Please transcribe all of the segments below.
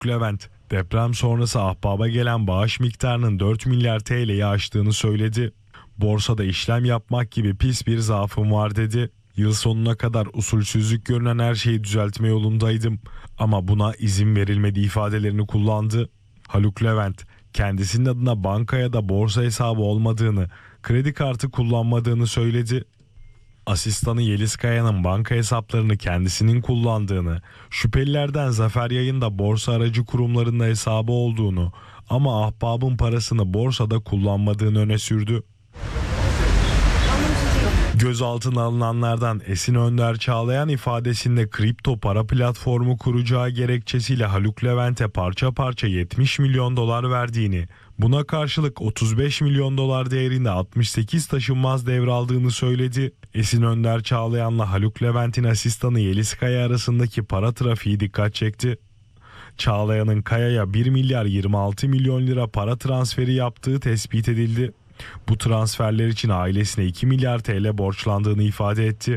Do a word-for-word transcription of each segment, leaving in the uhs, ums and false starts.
Haluk Levent, deprem sonrası ahbaba gelen bağış miktarının dört milyar T L'yi aştığını söyledi. Borsada işlem yapmak gibi pis bir zaafım var dedi. Yıl sonuna kadar usulsüzlük görünen her şeyi düzeltme yolundaydım ama buna izin verilmedi ifadelerini kullandı. Haluk Levent, kendisinin adına banka ya da borsa hesabı olmadığını, kredi kartı kullanmadığını söyledi. Asistanı Yeliz Kaya'nın banka hesaplarını kendisinin kullandığını, şüphelilerden Zafer Yayın da borsa aracı kurumlarında hesabı olduğunu ama ahbabın parasını borsada kullanmadığını öne sürdü. Gözaltına alınanlardan Esin Önder Çağlayan ifadesinde kripto para platformu kuracağı gerekçesiyle Haluk Levent'e parça parça yetmiş milyon dolar verdiğini, buna karşılık otuz beş milyon dolar değerinde altmış sekiz taşınmaz devraldığını söyledi. Esin Önder Çağlayan'la Haluk Levent'in asistanı Yeliz Kaya arasındaki para trafiği dikkat çekti. Çağlayan'ın Kaya'ya bir milyar yirmi altı milyon lira para transferi yaptığı tespit edildi. Bu transferler için ailesine iki milyar T L borçlandığını ifade etti.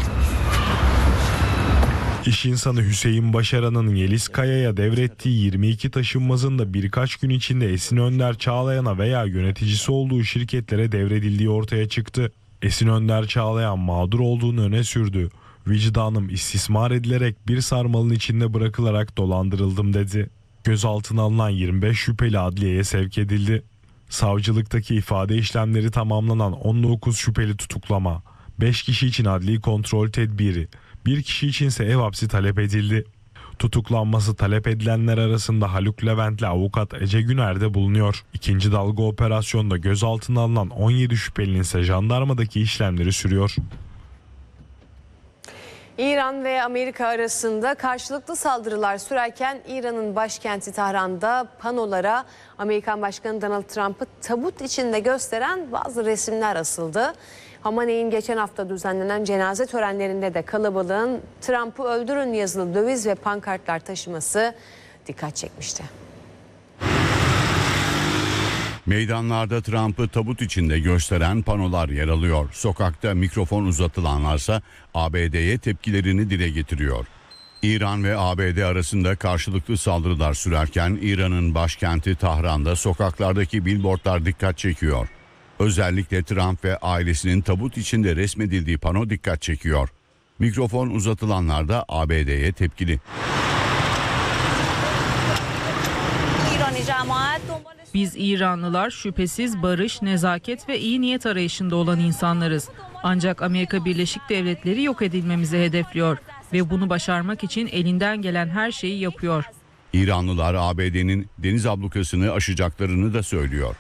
İş insanı Hüseyin Başaran'ın Yeliz Kaya'ya devrettiği yirmi iki taşınmazın da birkaç gün içinde Esin Önder Çağlayan'a veya yöneticisi olduğu şirketlere devredildiği ortaya çıktı. Esin Önder Çağlayan mağdur olduğunu öne sürdü. Vicdanım istismar edilerek bir sarmalın içinde bırakılarak dolandırıldım dedi. Gözaltına alınan yirmi beş şüpheli adliyeye sevk edildi. Savcılıktaki ifade işlemleri tamamlanan on dokuz şüpheli tutuklama, beş kişi için adli kontrol tedbiri, bir kişi içinse ev hapsi talep edildi. Tutuklanması talep edilenler arasında Haluk Levent'le avukat Ece Güner de bulunuyor. İkinci dalga operasyonda gözaltına alınan on yedi şüphelinin ise jandarmadaki işlemleri sürüyor. İran ve Amerika arasında karşılıklı saldırılar sürerken İran'ın başkenti Tahran'da panolara Amerikan Başkanı Donald Trump'ı tabut içinde gösteren bazı resimler asıldı. Hamaney'in geçen hafta düzenlenen cenaze törenlerinde de kalabalığın Trump'ı öldürün yazılı döviz ve pankartlar taşıması dikkat çekmişti. Meydanlarda Trump'ı tabut içinde gösteren panolar yer alıyor. Sokakta mikrofon uzatılanlarsa A B D'ye tepkilerini dile getiriyor. İran ve A B D arasında karşılıklı saldırılar sürerken İran'ın başkenti Tahran'da sokaklardaki billboardlar dikkat çekiyor. Özellikle Trump ve ailesinin tabut içinde resmedildiği pano dikkat çekiyor. Mikrofon uzatılanlar da A B D'ye tepkili. Biz İranlılar şüphesiz barış, nezaket ve iyi niyet arayışında olan insanlarız. Ancak Amerika Birleşik Devletleri yok edilmemizi hedefliyor ve bunu başarmak için elinden gelen her şeyi yapıyor. İranlılar A B D'nin deniz ablukasını aşacaklarını da söylüyor.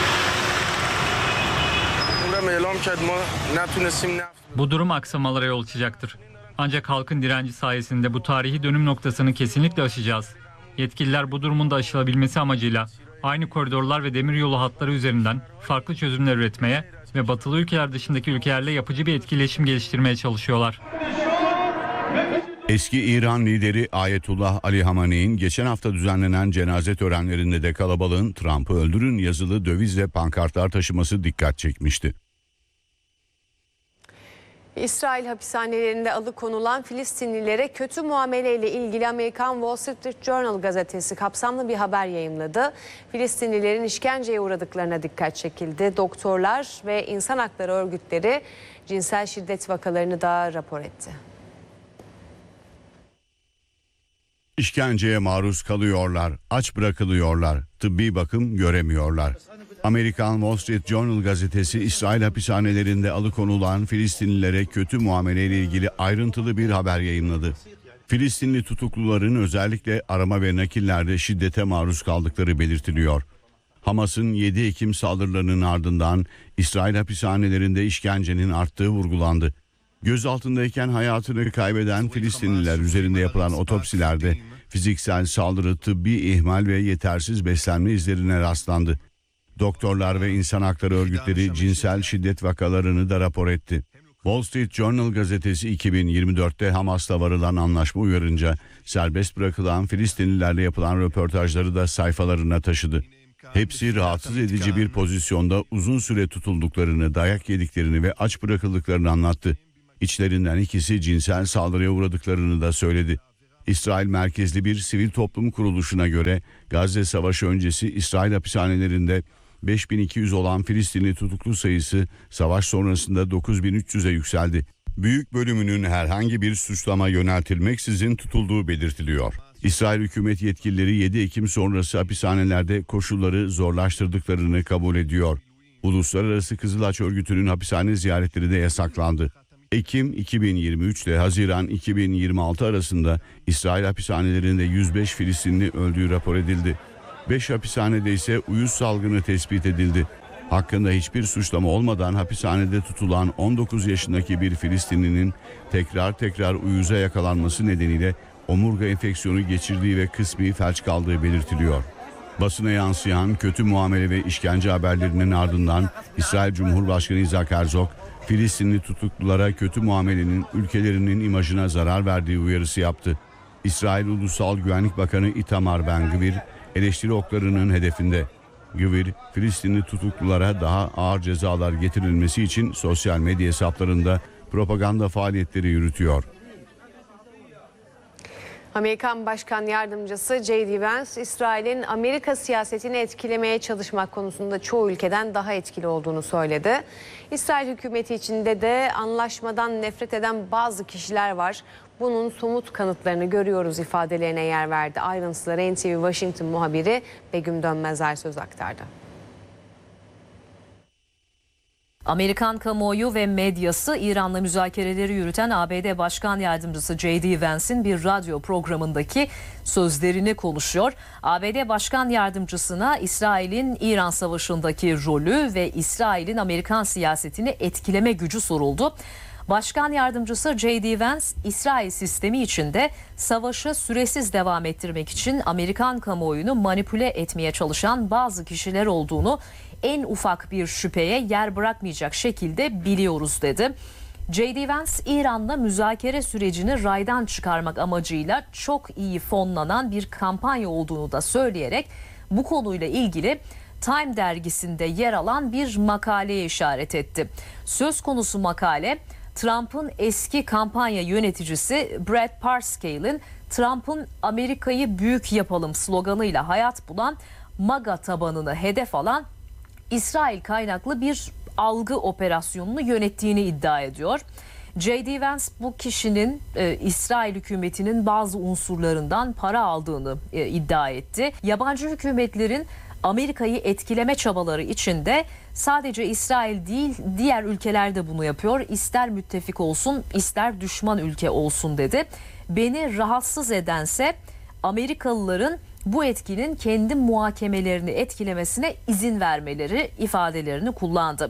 Bu durum aksamalara yol açacaktır. Ancak halkın direnci sayesinde bu tarihi dönüm noktasını kesinlikle aşacağız. Yetkililer bu durumun da aşılabilmesi amacıyla aynı koridorlar ve demiryolu hatları üzerinden farklı çözümler üretmeye ve batılı ülkeler dışındaki ülkelerle yapıcı bir etkileşim geliştirmeye çalışıyorlar. Eski İran lideri Ayetullah Ali Hamaney'in geçen hafta düzenlenen cenaze törenlerinde de kalabalığın Trump'ı öldürün yazılı döviz ve pankartlar taşıması dikkat çekmişti. İsrail hapishanelerinde alıkonulan Filistinlilere kötü muameleyle ilgili Amerikan Wall Street Journal gazetesi kapsamlı bir haber yayımladı. Filistinlilerin işkenceye uğradıklarına dikkat çekildi. Doktorlar ve insan hakları örgütleri cinsel şiddet vakalarını da rapor etti. İşkenceye maruz kalıyorlar, aç bırakılıyorlar, tıbbi bakım göremiyorlar. Amerikan Wall Street Journal gazetesi İsrail hapishanelerinde alıkonulan Filistinlilere kötü muameleyle ilgili ayrıntılı bir haber yayınladı. Filistinli tutukluların özellikle arama ve nakillerde şiddete maruz kaldıkları belirtiliyor. Hamas'ın yedi Ekim saldırılarının ardından İsrail hapishanelerinde işkencenin arttığı vurgulandı. Gözaltındayken hayatını kaybeden Filistinliler üzerinde yapılan otopsilerde fiziksel saldırı, tıbbi ihmal ve yetersiz beslenme izlerine rastlandı. Doktorlar ve insan hakları örgütleri cinsel şiddet vakalarını da rapor etti. Wall Street Journal gazetesi iki bin yirmi dörtte Hamas'la varılan anlaşma uyarınca serbest bırakılan Filistinlilerle yapılan röportajları da sayfalarına taşıdı. Hepsi rahatsız edici bir pozisyonda uzun süre tutulduklarını, dayak yediklerini ve aç bırakıldıklarını anlattı. İçlerinden ikisi cinsel saldırıya uğradıklarını da söyledi. İsrail merkezli bir sivil toplum kuruluşuna göre Gazze Savaşı öncesi İsrail hapishanelerinde beş bin iki yüz olan Filistinli tutuklu sayısı savaş sonrasında dokuz bin üç yüze yükseldi. Büyük bölümünün herhangi bir suçlama yöneltilmeksizin tutulduğu belirtiliyor. İsrail hükümet yetkilileri yedi Ekim sonrası hapishanelerde koşulları zorlaştırdıklarını kabul ediyor. Uluslararası Kızılaç Örgütü'nün hapishane ziyaretleri de yasaklandı. Ekim iki bin yirmi üç ile Haziran iki bin yirmi altı arasında İsrail hapishanelerinde yüz beş Filistinli öldüğü rapor edildi. beş hapishanede ise uyuz salgını tespit edildi. Hakkında hiçbir suçlama olmadan hapishanede tutulan on dokuz yaşındaki bir Filistinlinin tekrar tekrar uyuza yakalanması nedeniyle omurga enfeksiyonu geçirdiği ve kısmi felç kaldığı belirtiliyor. Basına yansıyan kötü muamele ve işkence haberlerinin ardından İsrail Cumhurbaşkanı İshak Herzog, Filistinli tutuklulara kötü muamelenin ülkelerinin imajına zarar verdiği uyarısı yaptı. İsrail Ulusal Güvenlik Bakanı Itamar Ben-Gvir eleştiri oklarının hedefinde. Gvir, Filistinli tutuklulara daha ağır cezalar getirilmesi için sosyal medya hesaplarında propaganda faaliyetleri yürütüyor. Amerikan Başkan Yardımcısı J D Vance, İsrail'in Amerika siyasetini etkilemeye çalışmak konusunda çoğu ülkeden daha etkili olduğunu söyledi. İsrail hükümeti içinde de anlaşmadan nefret eden bazı kişiler var. Bunun somut kanıtlarını görüyoruz ifadelerine yer verdi. Ayrıntıları N T V Washington muhabiri Begüm Dönmezer söz aktardı. Amerikan kamuoyu ve medyası İran'la müzakereleri yürüten A B D Başkan Yardımcısı J D Vance'in bir radyo programındaki sözlerini konuşuyor. A B D Başkan Yardımcısına İsrail'in İran Savaşı'ndaki rolü ve İsrail'in Amerikan siyasetini etkileme gücü soruldu. Başkan Yardımcısı J D Vance, İsrail sistemi içinde savaşı süresiz devam ettirmek için Amerikan kamuoyunu manipüle etmeye çalışan bazı kişiler olduğunu en ufak bir şüpheye yer bırakmayacak şekilde biliyoruz dedi. J D Vance, İran'la müzakere sürecini raydan çıkarmak amacıyla çok iyi fonlanan bir kampanya olduğunu da söyleyerek bu konuyla ilgili Time dergisinde yer alan bir makaleye işaret etti. Söz konusu makale, Trump'ın eski kampanya yöneticisi Brad Parscale'in Trump'ın Amerika'yı büyük yapalım sloganıyla hayat bulan MAGA tabanını hedef alan İsrail kaynaklı bir algı operasyonunu yönettiğini iddia ediyor. J D Vance bu kişinin e, İsrail hükümetinin bazı unsurlarından para aldığını e, iddia etti. Yabancı hükümetlerin Amerika'yı etkileme çabaları içinde sadece İsrail değil diğer ülkeler de bunu yapıyor. İster müttefik olsun ister düşman ülke olsun dedi. Beni rahatsız edense Amerikalıların bu etkinin kendi muhakemelerini etkilemesine izin vermeleri ifadelerini kullandı.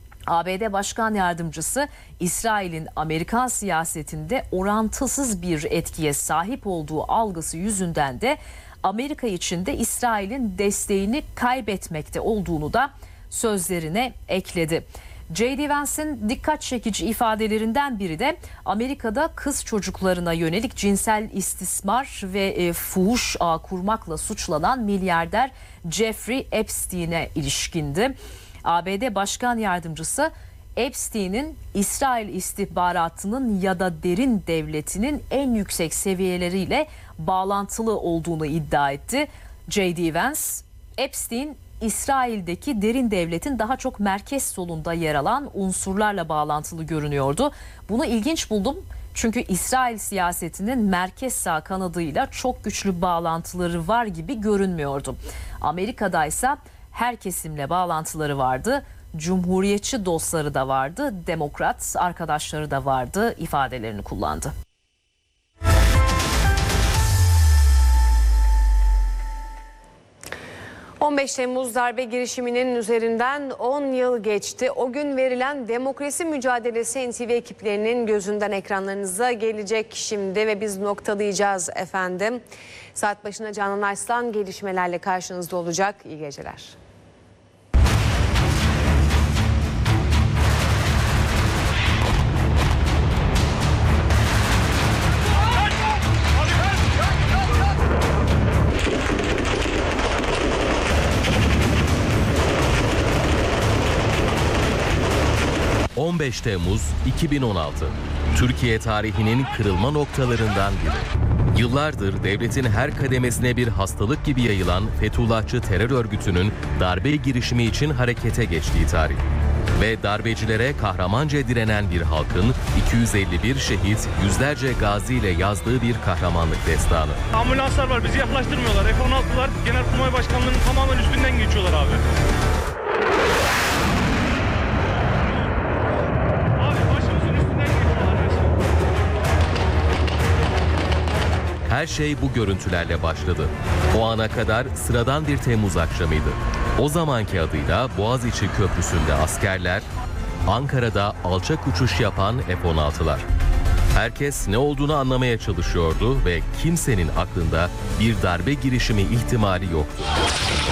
A B D Başkan Yardımcısı İsrail'in Amerikan siyasetinde orantısız bir etkiye sahip olduğu algısı yüzünden de Amerika içinde İsrail'in desteğini kaybetmekte olduğunu da sözlerine ekledi. J D Vance'in dikkat çekici ifadelerinden biri de Amerika'da kız çocuklarına yönelik cinsel istismar ve e, fuhuş ağı kurmakla suçlanan milyarder Jeffrey Epstein'e ilişkindi. A B D Başkan Yardımcısı Epstein'in İsrail istihbaratının ya da derin devletinin en yüksek seviyeleriyle bağlantılı olduğunu iddia etti. J D Vance, Epstein İsrail'deki derin devletin daha çok merkez solunda yer alan unsurlarla bağlantılı görünüyordu. Bunu ilginç buldum çünkü İsrail siyasetinin merkez sağ kanadıyla çok güçlü bağlantıları var gibi görünmüyordu. Amerika'daysa her kesimle bağlantıları vardı. Cumhuriyetçi dostları da vardı, demokrat arkadaşları da vardı ifadelerini kullandı. on beş Temmuz darbe girişiminin üzerinden on yıl geçti. O gün verilen demokrasi mücadelesi N T V ekiplerinin gözünden ekranlarınıza gelecek şimdi ve biz noktalayacağız efendim. Saat başına Canan Arslan gelişmelerle karşınızda olacak. İyi geceler. on beş Temmuz iki bin on altı, Türkiye tarihinin kırılma noktalarından biri. Yıllardır devletin her kademesine bir hastalık gibi yayılan Fethullahçı terör örgütünün darbe girişimi için harekete geçtiği tarih. Ve darbecilere kahramanca direnen bir halkın iki yüz elli bir şehit, yüzlerce gazi ile yazdığı bir kahramanlık destanı. Ambulanslar var, bizi yaklaştırmıyorlar. F on altılar Genelkurmay Başkanlığı'nın tamamen üstünden geçiyorlar abi. Her şey bu görüntülerle başladı. O ana kadar sıradan bir Temmuz akşamıydı. O zamanki adıyla Boğaziçi Köprüsü'nde askerler, Ankara'da alçak uçuş yapan F on altılar. Herkes ne olduğunu anlamaya çalışıyordu ve kimsenin aklında bir darbe girişimi ihtimali yoktu.